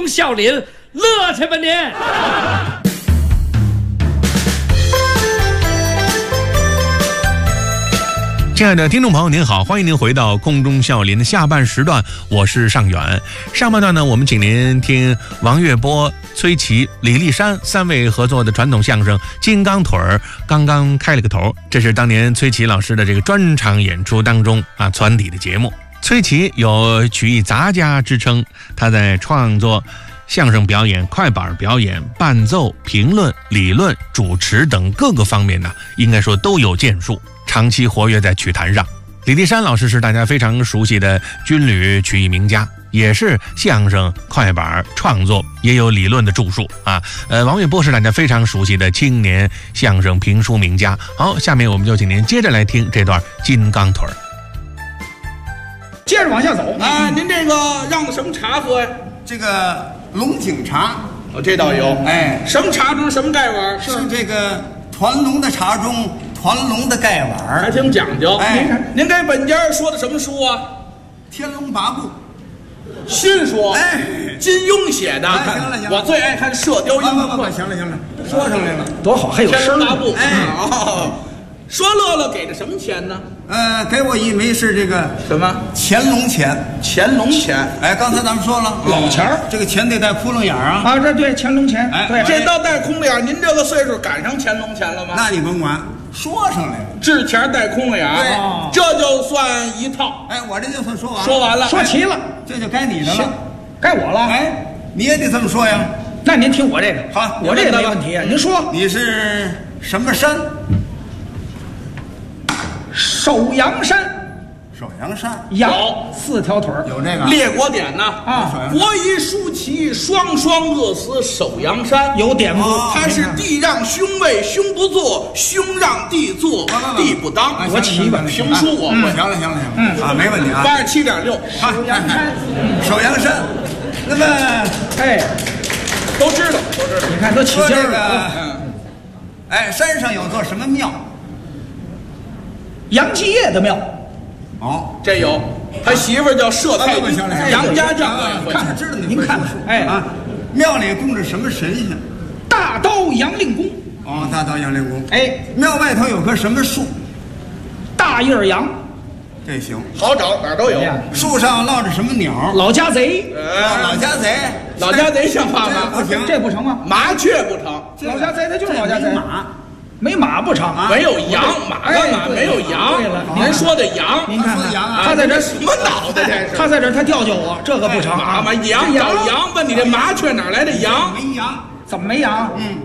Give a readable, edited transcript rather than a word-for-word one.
笑林，乐去吧您！ 亲爱的听众朋友您好，欢迎您回到空中笑林的下半时段，我是尚远。上半段呢，我们请您听王月波、崔琦、李丽珊三位合作的传统相声《金刚腿儿》刚刚开了个头，这是当年崔琦老师的这个专场演出当中传底的节目。崔琦有曲艺杂家之称，他在创作、相声表演、快板表演、伴奏、评论、理论、主持等各个方面呢，应该说都有建树，长期活跃在曲坛上。李丽珊老师是大家非常熟悉的军旅曲艺名家，也是相声、快板创作也有理论的著述王月波是大家非常熟悉的青年相声评书名家。好，下面我们就请您接着来听这段金刚腿儿。 接着往下走您这个让什么茶喝呀？ 这个龙井茶， 这倒有。什么茶中什么盖碗？ 是这个团龙的茶中团龙的盖碗， 还挺讲究。您给本家说的什么书啊？ 《天龙八部》 新书。金庸写的。 行了， 我最爱看《射雕英雄传》。 行了，说上来了， 多好，还有天龙八部。说乐乐给的什么钱呢？ 给我一枚是这个什么乾隆钱？ 乾隆钱。 刚才咱们说了， 老钱儿， 这个钱得带窟窿眼儿这对乾隆钱。对， 这倒带空眼，您这个岁数赶上乾隆钱了吗？ 那你甭管，说上来了， 制钱带空眼，这就算一套。 我这就算说完了。 说完了， 说齐了， 这就该你的了， 该我了。 你也得这么说呀。 那您听我这个， 好， 我这个没问题。您说你是什么山？ 首阳山。 首阳山阳4条腿儿， 有这个列国典呢国夷书齐，双双饿死首阳山。 有典故。 他是地让兄位，兄不做；兄让弟做，弟不当。 多齐吧？ 评书我会。 行了，没问题啊。 87.6。 首阳山， 首阳山。那么都知道。 你看都起劲儿了。 山上有座什么庙？ 杨继业的庙。 这有，他媳妇儿叫佘太君，杨家将。 看，知道你您看， 庙里供着什么神仙？ 大刀杨令公。 大刀杨令公。 庙外头有棵什么树？ 大叶杨。 这行， 好找，哪儿都有。 树上落着什么鸟？ 老家贼。 老家贼， 老家贼像话吗？ 不行， 这不成吗？ 麻雀不成。 老家贼他就是老家贼。没马不成没有羊，马干嘛？没有羊。 对了， 您说的羊， 您看羊他在这什么脑袋？这是他在这他吊我，这个不成羊找羊，问你这麻雀哪来的羊？ 没羊， 怎么没羊？